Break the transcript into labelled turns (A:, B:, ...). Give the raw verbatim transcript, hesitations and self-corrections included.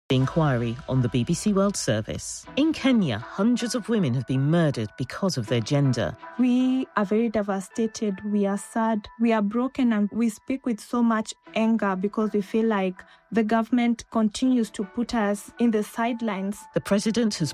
A: The inquiry on the B B C World Service. In Kenya, hundreds of women have been murdered because of their gender.
B: We are very devastated, we are sad, we are broken, and we speak with so much anger because we feel like the government continues to put us in the sidelines.
A: The president has